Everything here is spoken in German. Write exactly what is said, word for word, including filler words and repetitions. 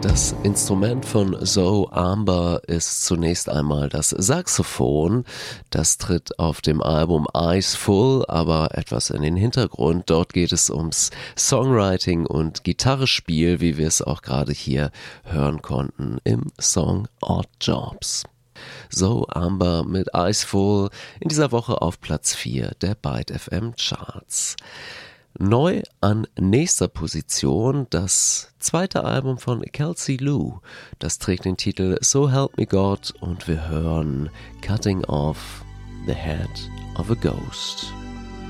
Das Instrument von Zoe Amber ist zunächst einmal das Saxophon. Das tritt auf dem Album Eyes Full aber etwas in den Hintergrund. Dort geht es ums Songwriting und Gitarrespiel, wie wir es auch gerade hier hören konnten im Song Odd Jobs. Zoe Amber mit Eyes Full in dieser Woche auf Platz vier der Byte F M Charts. Neu an nächster Position das zweite Album von Kelsey Lou. Das trägt den Titel So Help Me God und wir hören Cutting Off the Head of a Ghost.